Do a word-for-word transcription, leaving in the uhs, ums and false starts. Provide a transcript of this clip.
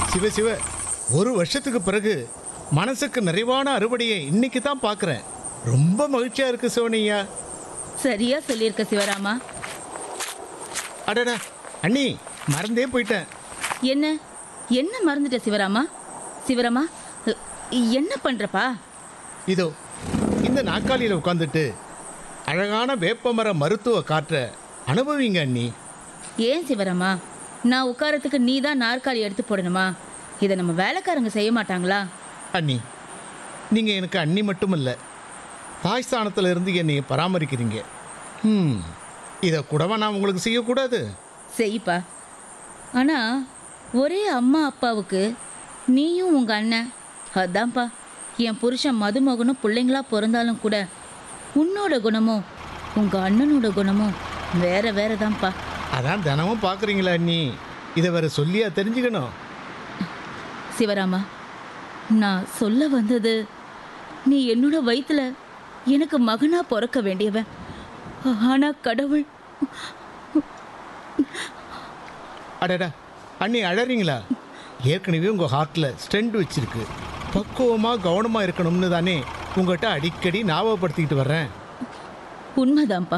சிவ சிவ, ஒரு வருஷத்துக்கு பிறகு மனசுக்கு நிறைவான அறுவடையை இன்னைக்கு தான் பார்க்குறேன். ரொம்ப மகிழ்ச்சியா இருக்கு சிவனையா. சரியா சொல்லியிருக்க சிவராமா. அடடா அண்ணி, மறந்தே போயிட்டேன். என்ன என்ன மறந்துட்ட சிவராமா? சிவராமா, அ, என்ன பண்றப்பா? இதோ இந்த நாற்காலியில் உட்காந்துட்டு அழகான வேப்பமர மருத்துவ காற்றை அனுபவிங்க அண்ணி. ஏன் சிவராமா, நான் உட்காரத்துக்கு நீ தான் நாற்காலி எடுத்து போடணுமா? இதை நம்ம வேலைக்காரங்க செய்ய மாட்டாங்களா? அண்ணி, நீங்கள் எனக்கு அண்ணி மட்டும் இல்லை, தாய் ஸ்தானத்தில் இருந்து என்னை பராமரிக்கிறீங்க. ம் இதை கூடவா நான் உங்களுக்கு செய்யக்கூடாது? செய்ப்பா. ஆனா ஒரே அம்மா அப்பாவுக்கு நீயும் உங்க அண்ணன். அதான்ப்பா, என் புருஷன் மதுமகனும் பிள்ளைங்களா பிறந்தாலும் கூட உன்னோட குணமும் உங்க அண்ணனோட குணமும் வேற வேற தான்ப்பா. அதான் தினமும் பார்க்குறீங்களா அண்ணி, இதை வேற சொல்லியா தெரிஞ்சுக்கணும்? சிவராமா, நான் சொல்ல வந்தது, நீ என்னோட வயித்துல எனக்கு மகனா பிறக்க வேண்டியவன். ஆனா கடவுள். அடடா அண்ணி, அழறீங்களா? ஏற்கனவே உங்கள் ஹார்ட்டில் ஸ்டெண்ட் வச்சிருக்கு. பக்குவமாக கவனமாக இருக்கணும்னு தானே உங்கள்கிட்ட அடிக்கடி ஞாபகப்படுத்திக்கிட்டு வர்றேன். உண்மைதான்ப்பா.